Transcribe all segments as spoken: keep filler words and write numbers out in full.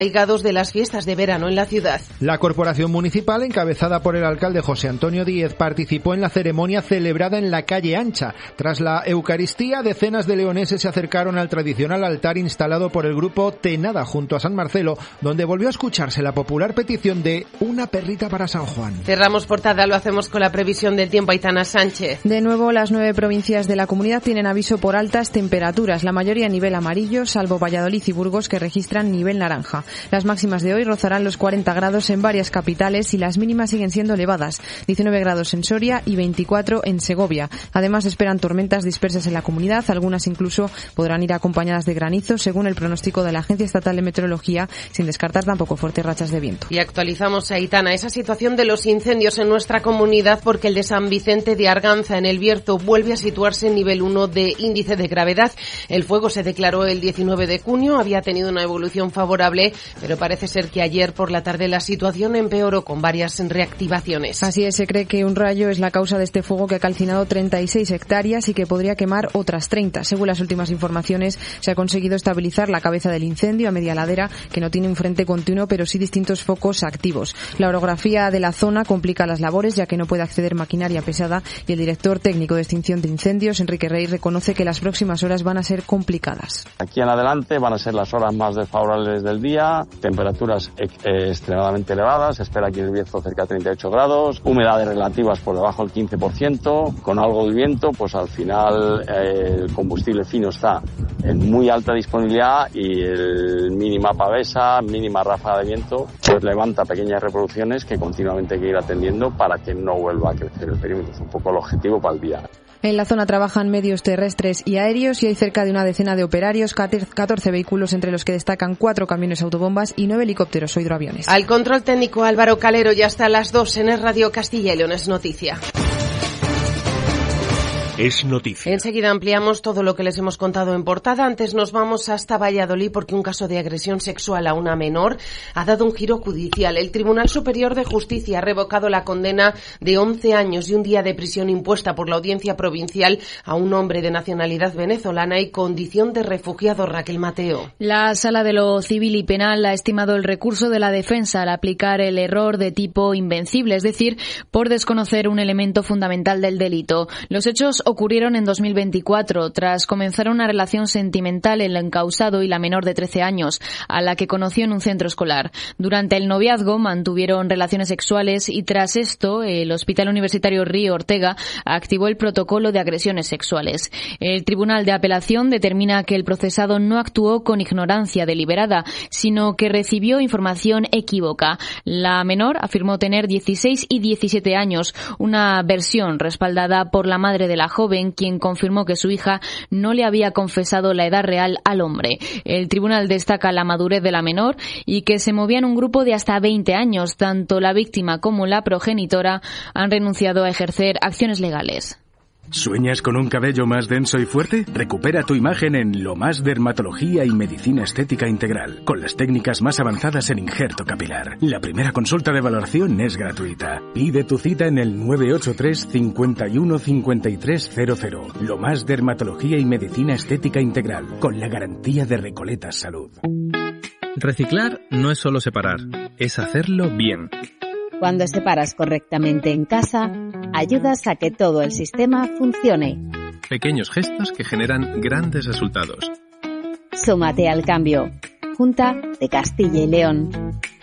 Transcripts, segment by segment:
arraigados de las fiestas de verano en la ciudad. La corporación municipal, encabezada por el alcalde José Antonio Díez, participó en la ceremonia celebrada en la calle Ancha. Tras la Eucaristía, decenas de leoneses se acercaron al tradicional altar instalado por el grupo Tenada junto a San Marcelo, donde volvió a escucharse la popular petición de una perrita para San Juan. Cerramos portada, lo hacemos con la previsión del tiempo. Aitana Sánchez. De nuevo, las nueve provincias de la comunidad tienen aviso por altas temperaturas, la mayoría a nivel amarillo, salvo Valladolid y Burgos, que registran nivel naranja. Las máximas de hoy rozarán los cuarenta grados en varias capitales y las mínimas siguen siendo elevadas, diecinueve grados en Soria y veinticuatro en Segovia. Además, esperan tormentas dispersas en la comunidad, algunas incluso podrán ir acompañadas de granizo, según el pronóstico de la Agencia Estatal de Meteorología, sin descartar tampoco fuertes rachas de viento. Y actualizamos, Aitana, esa situación de los incendios en nuestra comunidad, porque el de San Vicente de Arganza, en el Bierzo, vuelve a situarse en nivel uno de índice de gravedad. El fuego se declaró el diecinueve de junio, había tenido una evolución favorable, pero parece ser que ayer por la tarde la situación empeoró con varias reactivaciones. Así es, se cree que un rayo es la causa de este fuego que ha calcinado treinta y seis hectáreas y que podría quemar otras treinta. Según las últimas informaciones, se ha conseguido estabilizar la cabeza del incendio a media ladera, que no tiene un frente continuo, pero sí distintos focos activos. La orografía de la zona complica las labores, ya que no puede acceder maquinaria pesada, y el director técnico de extinción de incendios, Enrique Rey, reconoce que las próximas horas van a ser complicadas. Aquí en adelante van a ser las horas más desfavorables del día, temperaturas eh, extremadamente elevadas, se espera aquí en el Bierzo cerca de treinta y ocho grados, humedades relativas por debajo del quince por ciento, con algo de viento, pues al final eh, el combustible fino está en muy alta disponibilidad y el mínima pavesa, mínima ráfaga de viento, pues levanta pequeñas reproducciones que continuamente hay que ir atendiendo para que no vuelva a crecer el perímetro. Es un poco el objetivo para el día. En la zona trabajan medios terrestres y aéreos y hay cerca de una decena de operarios, catorce vehículos, entre los que destacan cuatro camiones autobombas y nueve helicópteros o hidroaviones. Al control técnico Álvaro Calero, ya hasta las dos en Es Radio Castilla y León, Es Noticia. Es noticia. Enseguida ampliamos todo lo que les hemos contado en portada. Antes nos vamos hasta Valladolid porque un caso de agresión sexual a una menor ha dado un giro judicial. El Tribunal Superior de Justicia ha revocado la condena de once años y un día de prisión impuesta por la Audiencia Provincial a un hombre de nacionalidad venezolana y condición de refugiado. Raquel Mateo. La Sala de lo Civil y Penal ha estimado el recurso de la defensa al aplicar el error de tipo invencible, es decir, por desconocer un elemento fundamental del delito. Los hechos ocurrieron en dos mil veinticuatro, tras comenzar una relación sentimental el encausado y la menor de trece años, a la que conoció en un centro escolar. Durante el noviazgo mantuvieron relaciones sexuales y tras esto el Hospital Universitario Río Ortega activó el protocolo de agresiones sexuales. El Tribunal de Apelación determina que el procesado no actuó con ignorancia deliberada, sino que recibió información equívoca. La menor afirmó tener dieciséis y diecisiete años, una versión respaldada por la madre de la joven, quien confirmó que su hija no le había confesado la edad real al hombre. El tribunal destaca la madurez de la menor y que se movía en un grupo de hasta veinte años. Tanto la víctima como la progenitora han renunciado a ejercer acciones legales. ¿Sueñas con un cabello más denso y fuerte? Recupera tu imagen en Lomás Dermatología y Medicina Estética Integral, con las técnicas más avanzadas en injerto capilar. La primera consulta de valoración es gratuita. Pide tu cita en el nueve ocho tres, cinco uno, cinco tres cero cero. Lomás Dermatología y Medicina Estética Integral, con la garantía de Recoletas Salud. Reciclar no es solo separar, es hacerlo bien. Cuando separas correctamente en casa, ayudas a que todo el sistema funcione. Pequeños gestos que generan grandes resultados. Súmate al cambio. Junta de Castilla y León.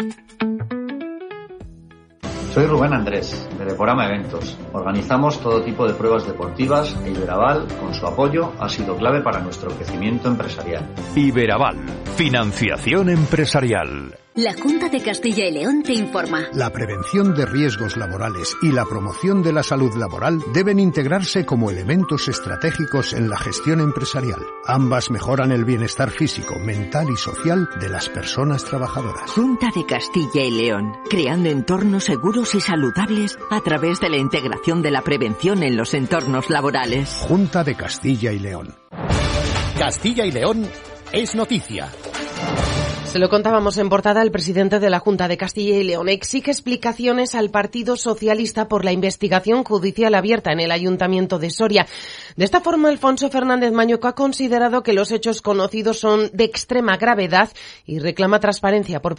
Soy Rubén Andrés, de Deporama Eventos. Organizamos todo tipo de pruebas deportivas e Iberaval, con su apoyo, ha sido clave para nuestro crecimiento empresarial. Iberaval, financiación empresarial. La Junta de Castilla y León te informa. La prevención de riesgos laborales y la promoción de la salud laboral deben integrarse como elementos estratégicos en la gestión empresarial. Ambas mejoran el bienestar físico, mental y social de las personas trabajadoras. Junta de Castilla y León, creando entornos seguros y saludables a través de la integración de la prevención en los entornos laborales. Junta de Castilla y León. Castilla y León es noticia. Se lo contábamos en portada, el presidente de la Junta de Castilla y León exige explicaciones al Partido Socialista por la investigación judicial abierta en el Ayuntamiento de Soria. De esta forma, Alfonso Fernández Mañueco ha considerado que los hechos conocidos son de extrema gravedad y reclama transparencia por